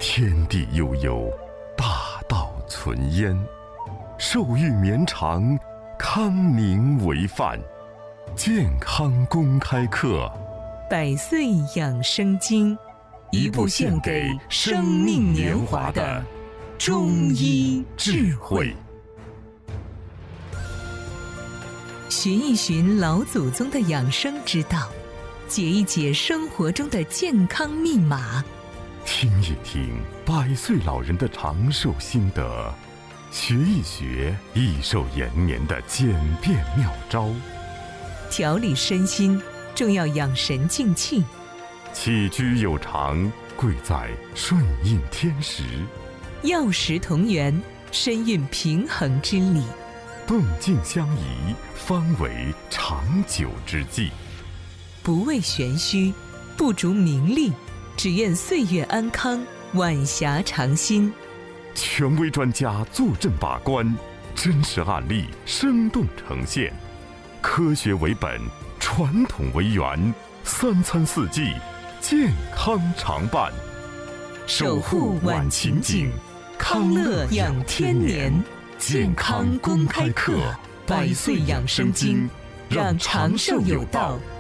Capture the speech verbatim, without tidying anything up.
天地悠悠，大道存焉。寿欲绵长，康宁为范。健康公开课， 百岁养生经，一部献给生命年华的中医智慧。寻一寻老祖宗的养生之道，解一解生活中的健康密码， 听一听百岁老人的长寿心得，学一学益寿延年的简便妙招。 调理身心，重要养神静气。 起居有常，贵在顺应天时。 药食同源，身运平衡之理。 动静相宜，方为长久之计。 不为玄虚，不逐名利，只愿岁月安康，晚霞长新。 权威专家坐镇把关，真实案例生动呈现。科学为本，传统为源，三餐四季，健康常伴。 守护晚晴景，康乐养天年。健康公开课，百岁养生经，让长寿有道